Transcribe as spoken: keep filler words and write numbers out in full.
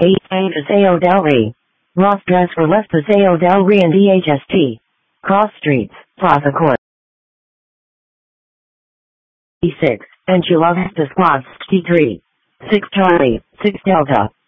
eight A Paseo del Rey. Los Tres Reales Paseo del Rey and D H S T. Cross Streets, Plaza Court. six. Enchiladas Squad sixty-three. six Charlie, six Delta.